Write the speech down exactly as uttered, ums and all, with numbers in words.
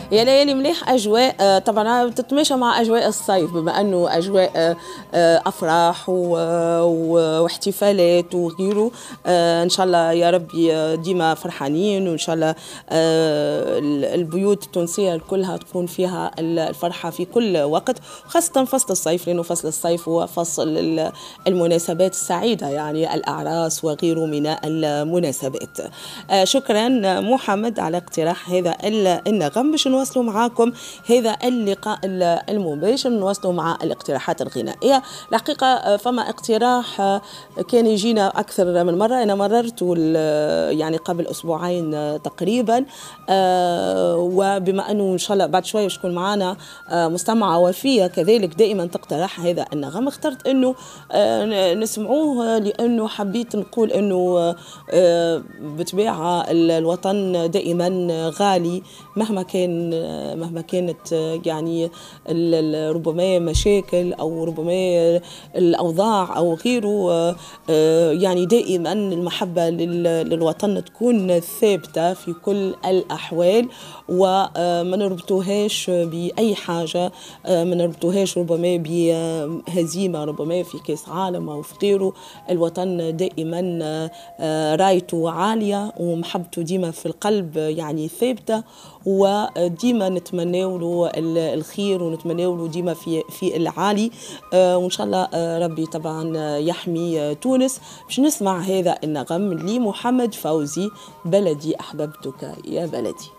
يا ليالي مليح أجواء طبعا تتماشى مع أجواء الصيف، بما أنه أجواء أفراح واحتفالات وغيره. إن شاء الله يا ربي ديما فرحانين، وإن شاء الله البيوت التونسية كلها تكون فيها الفرحة في كل وقت، خاصة فصل الصيف، لأنه فصل الصيف هو فصل المناسبات السعيدة، يعني الأعراس وغيره من المناسبات. شكرا محمد على اقتراح هذا النغم باش نواصلوا معاكم هذا اللقاء المباشر، نواصلوا مع الاقتراحات الغنائية. الحقيقة فما اقتراح كان يجينا أكثر من مرة، أنا مررته يعني قبل أسبوعين تقريبا، وبما أنه إن شاء الله بعد شوية تكون معنا مستمعة وفية كذلك دائما تقترح هذا النغم، اخترت أنه نسمعوه لأنه حبيت نقول أنه بطبيعة الوطن دائما غالي، مهما كان مهما كانت يعني ربما مشاكل أو ربما الأوضاع أو غيره، يعني دائما المحبة للوطن تكون ثابتة في كل الأحوال، وما نربطوهاش بأي حاجة، ما نربطوهاش ربما بهزيمة ربما في كأس عالم أو في غيره. الوطن دائما رايته عالية ومحبته ديما في القلب يعني ثابتة، وديما نتمنى له الخير ونتمنى له ديما في في العالي، وإن شاء الله ربي طبعا يحمي تونس. باش نسمع هذا النغم لمحمد فوزي، بلدي أحببتك يا بلدي.